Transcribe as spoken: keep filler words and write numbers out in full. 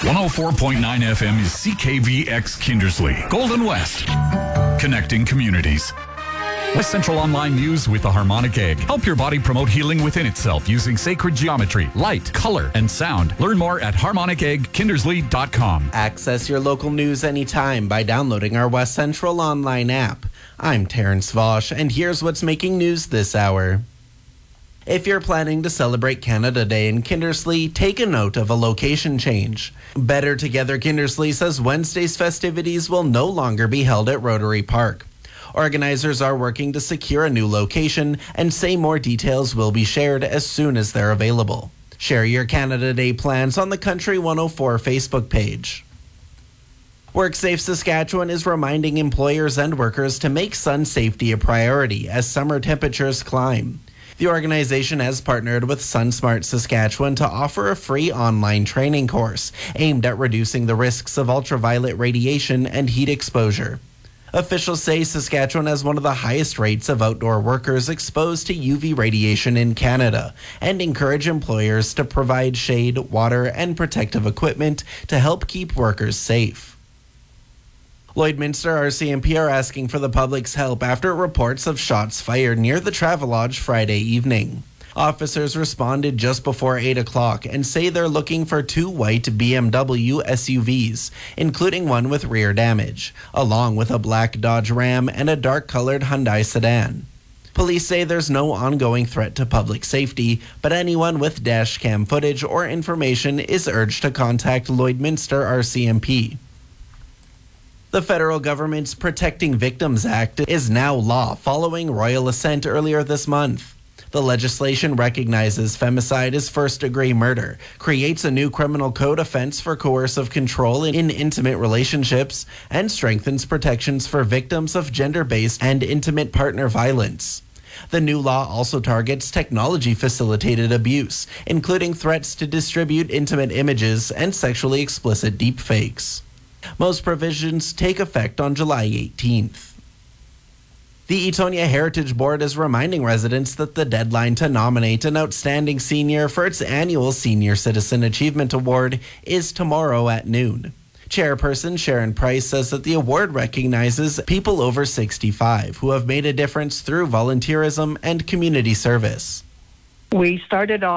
one oh four point nine F M is C K V X Kindersley, Golden West, connecting communities. West Central Online News with the Harmonic Egg. Help your body promote healing within itself using sacred geometry, light, color, and sound. Learn more at harmonic egg kindersley dot com. Access your local news anytime by downloading our West Central Online app. I'm Terrence Vosch, and here's what's making news this hour. If you're planning to celebrate Canada Day in Kindersley, take a note of a location change. Better Together Kindersley says Wednesday's festivities will no longer be held at Rotary Park. Organizers are working to secure a new location and say more details will be shared as soon as they're available. Share your Canada Day plans on the Country one oh four Facebook page. WorkSafe Saskatchewan is reminding employers and workers to make sun safety a priority as summer temperatures climb. The organization has partnered with SunSmart Saskatchewan to offer a free online training course aimed at reducing the risks of ultraviolet radiation and heat exposure. Officials say Saskatchewan has one of the highest rates of outdoor workers exposed to U V radiation in Canada and encourage employers to provide shade, water, and protective equipment to help keep workers safe. Lloydminster R C M P are asking for the public's help after reports of shots fired near the Travelodge Friday evening. Officers responded just before eight o'clock and say they're looking for two white B M W S U Vs, including one with rear damage, along with a black Dodge Ram and a dark-colored Hyundai sedan. Police say there's no ongoing threat to public safety, but anyone with dash cam footage or information is urged to contact Lloydminster R C M P. The federal government's Protecting Victims Act is now law following royal assent earlier this month. The legislation recognizes femicide as first-degree murder, creates a new criminal code offense for coercive control in intimate relationships, and strengthens protections for victims of gender-based and intimate partner violence. The new law also targets technology-facilitated abuse, including threats to distribute intimate images and sexually explicit deepfakes. Most provisions take effect on July eighteenth. The Etonia Heritage Board is reminding residents that the deadline to nominate an outstanding senior for its annual Senior Citizen Achievement Award is tomorrow at noon. Chairperson Sharon Price says that the award recognizes people over sixty-five who have made a difference through volunteerism and community service. We started off